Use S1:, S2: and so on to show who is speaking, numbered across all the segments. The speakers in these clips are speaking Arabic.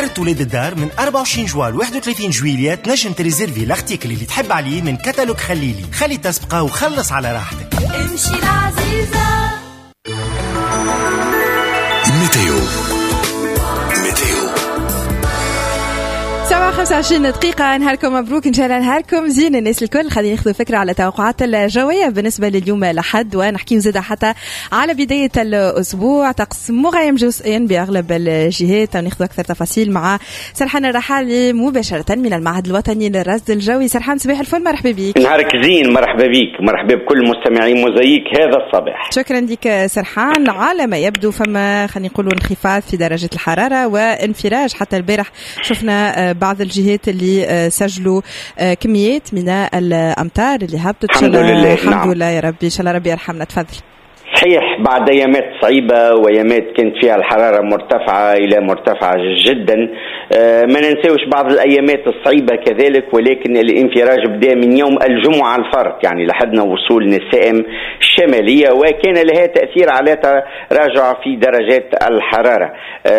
S1: ولاد الدار من 24 جوال 31 جويلية تنجم تريزيرفي الارتيكل اللي تحب عليه من كتالوج خليلي. خلي تسبقه وخلص على راحتك.
S2: امشي العزيزة.
S3: ميتيو
S4: 25 دقيقة. نهاركم مبروك إن شاء الله. نهاركم زين الناس الكل. خلينا ناخذ فكرة على التوقعات الجوية بالنسبة لليوم لحد، ونحكي زيادة حتى على بداية الأسبوع. طقس مغيم جزئيا بأغلب الجهات، وناخذ أكثر تفاصيل مع سرحان الرحالي مباشرة من المعهد الوطني للرصد الجوي. سرحان صباح الفل، مرحبا بك.
S5: نهارك زين، مرحبا بك، مرحبا بكل مستمعين موزايك هذا الصباح.
S4: شكرا لك سرحان. على ما يبدو فما خلينا نقولوا انخفاض في درجة الحرارة وانفراج. حتى البارح شفنا بعض الجهات اللي سجلوا كميات من الأمطار اللي هبطت.
S5: الحمد لله.
S4: الحمد لله يا ربي، إن شاء الله ربي يرحمنا. تفضل.
S5: صحيح، بعد أيامات صعيبة وأيامات كانت فيها الحرارة مرتفعة إلى مرتفعة جدا. ما ننساوش بعض الأيامات الصعيبة كذلك، ولكن الانفراج بدأ من يوم الجمعة الفرق، يعني لحدنا وصول النسائم الشمالية، وكان لها تأثير على تراجع في درجات الحرارة.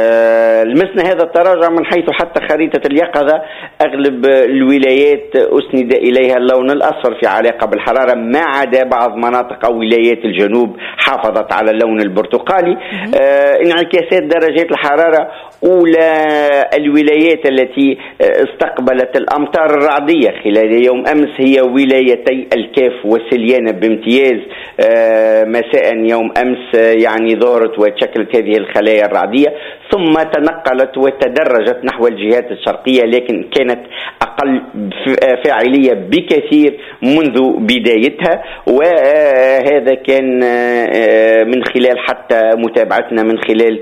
S5: لمسنا هذا التراجع من حيث حتى خريطة اليقظة أغلب الولايات أسند إليها اللون الأصفر في علاقة بالحرارة، ما عدا بعض مناطق أو ولايات الجنوب حافظت على اللون البرتقالي. انعكاسات درجات الحرارة أولى الولايات التي استقبلت الأمطار الرعدية خلال يوم أمس هي ولايتي الكاف وسليانة بامتياز. مساء يوم أمس يعني ظهرت وتشكلت هذه الخلايا الرعدية، ثم تنقلت وتدرجت نحو الجهات الشرقية، لكن كانت أقل فاعلية بكثير منذ بدايتها. وهذا كان من خلال حتى متابعتنا من خلال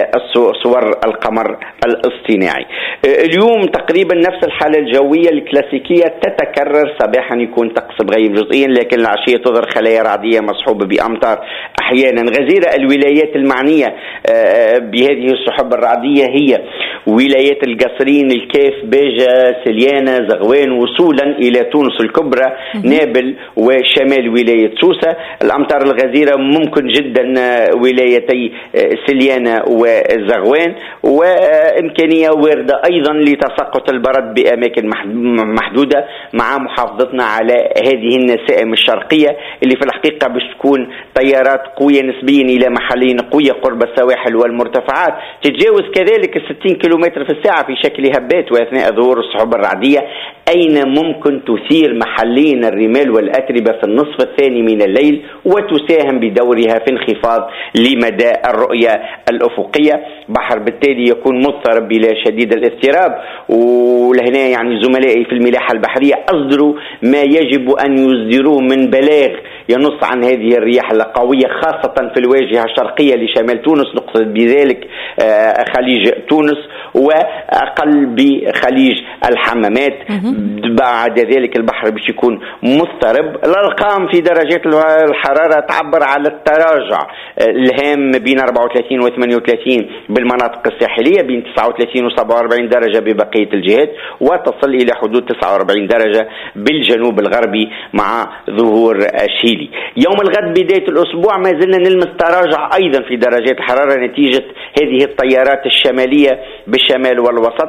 S5: صور القمر الاصطناعي. اليوم تقريبا نفس الحالة الجوية الكلاسيكية تتكرر. صباحا يكون طقس مغيم جزئيا، لكن العشية تظهر خلايا رعدية مصحوبة بأمطار أحيانا غزيرة. الولايات المعنية بهذه السحب الرعدية هي ولايات القصرين، الكاف، باجة، سليانة، زغوان، وصولا إلى تونس الكبرى، نابل، وشمال ولاية سوسة. الأمطار الغزيرة ممكن جدا ولايتي سليانة وزغوان، وإمكانية واردة أيضا لتساقط البرد بأماكن محدودة، مع محافظتنا على هذه النسائم الشرقية اللي في الحقيقة باش تكون تيارات قوية نسبيا إلى محلين قوية قرب السواحل والمرتفعات، تتجاوز كذلك 60 كيلومتر في الساعة في شكل هبات وأثناء ظهور السحب الرعدية، أين ممكن تثير محلين الرمال والأتربة في النصف الثاني من الليل، وتساهم بدورها في انخفاض لمدى الرؤية الأفقية. بحر بالتالي يكون مضطرب بلا شديد الاضطراب. ولهنا يعني زملائي في الملاحة البحرية أصدروا ما يجب أن يصدروه من بلاغ ينص عن هذه الرياح القوية، خاصة في الواجهة الشرقية لشمال تونس، نقصد بذلك خليج تونس وأقل بخليج الحمامات. بعد ذلك البحر باش يكون مضطرب. الأرقام في درجات الحرارة تعبر على التراجع الهام بين 34 و 38 بالمناطق الساحلية، بين 39 و 47 درجة ببقية الجهات، وتصل إلى حدود 49 درجة بالجنوب الغربي مع ظهور شيلي. يوم الغد بداية الأسبوع ما زلنا نلمس تراجع أيضا في درجات الحرارة نتيجة هذه التيارات الشمالية بالشمال والوسط.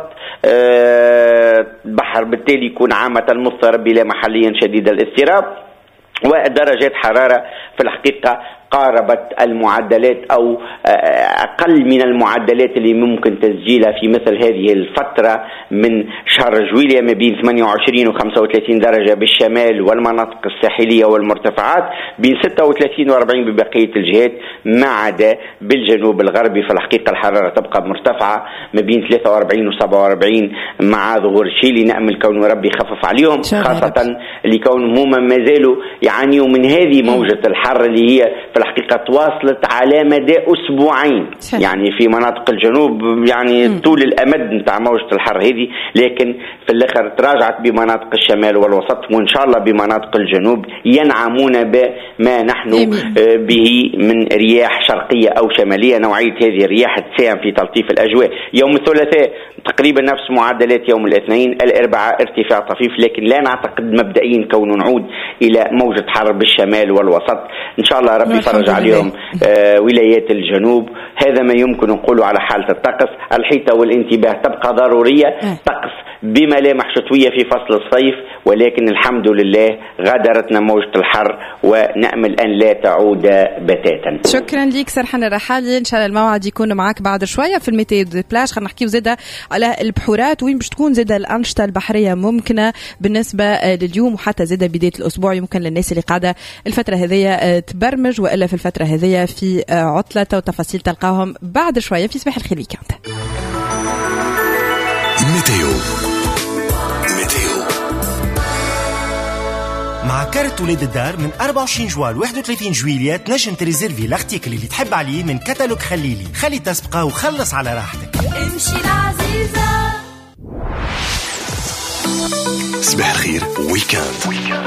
S5: البحر بالتالي يكون عامة مضطرب بلا محليا شديد الاضطراب، ودرجات حرارة في الحقيقة قاربت المعدلات أو أقل من المعدلات اللي ممكن تسجيلها في مثل هذه الفترة من شهر جويلية، ما بين 28 و 35 درجة بالشمال والمناطق الساحلية والمرتفعات، بين 36 و 40 ببقية الجهات، ما عدا بالجنوب الغربي. في الحقيقة الحرارة تبقى مرتفعة ما بين 43 و 47 مع ظهور شيلي. نأمل كون ربي يخفف عليهم، خاصة لكونهم هم ما زالوا يعانيوا من هذه موجة الحر اللي هي في الحقيقة تواصلت على مدى أسبوعين. يعني في مناطق الجنوب يعني طول الأمد نتاع موجة الحر هذه، لكن في الآخر تراجعت بمناطق الشمال والوسط، وإن شاء الله بمناطق الجنوب ينعمون بما نحن به من رياح شرقية أو شمالية. نوعية هذه الرياح تساهم في تلطيف الأجواء. يوم الثلاثاء تقريبا نفس معدلات يوم الاثنين. الأربعاء ارتفاع طفيف، لكن لا نعتقد مبدئيا كون نعود إلى موجة حر بالشمال والوسط. إن شاء الله ربي نتفرج عليهم ولايات الجنوب. هذا ما يمكن نقوله على حالة الطقس. الحيطة والانتباه تبقى ضرورية. طقس بملامح شتوية في فصل الصيف، ولكن الحمد لله غادرتنا موجة الحر ونأمل أن لا تعود بتاتا.
S4: شكرا ليك سرحان الرحالي. إن شاء الله الموعد يكون معك بعد شوية في الميتيو دي بلاج. خلينا نحكيو زادة على البحورات وين باش تكون زادة الأنشطة البحرية ممكنة بالنسبة لليوم وحتى زادة بداية الأسبوع. يمكن للناس اللي قاعدة الفترة هذه تبرمج وإلا في الفترة هذه في عطلة، وتفاصيل تلقاهم بعد شوية في صباح الخير ويكاند.
S1: مع كارت ولاد الدار من 24 جوال 31 جويلية تنجم تريزيرفي الارتيكل اللي تحب عليه من كتالوج خليلي. خلي تسبقه وخلص على راحتك.
S2: امشي العزيزة.
S3: صباح الخير ويكاند.